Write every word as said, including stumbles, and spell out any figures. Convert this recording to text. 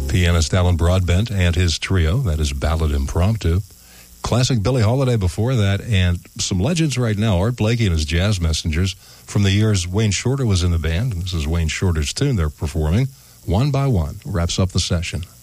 Pianist Alan Broadbent and his trio, that is Ballad Impromptu. Classic Billie Holiday before that, and some legends right now, Art Blakey and his Jazz Messengers from the years Wayne Shorter was in the band. This is Wayne Shorter's tune they're performing. One by One wraps up the session.